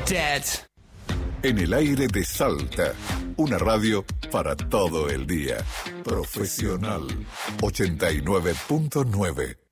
dead. En el aire de Salta, una radio para todo el día. Profesional 89.9.